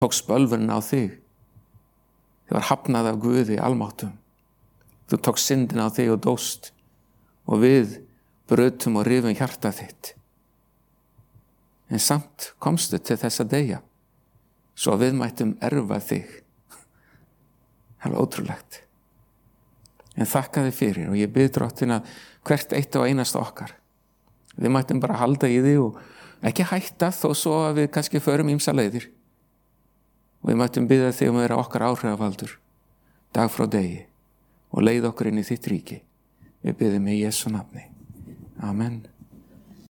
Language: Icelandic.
tókst bölvurinn á þig. Þið var hafnað af Guði almáttum. Þú tókst syndin á þig og dóst og við brutum og rifum hjarta þitt. En samt komstu til þess að deyja svo við mættum erfa þig. Það var ótrúlegt. En þakka þig fyrir og ég bið Drottin að hvert eitt og einasta okkar. Við mættum bara halda í því og ekki hætta þó svo að við kannski förum ýmsa leiðir. Og við mættum biðja þig að vera okkar áhrifavaldur dag frá degi og leið okkur inn í þitt ríki. Við biðjum í Jesú nafni. Amen.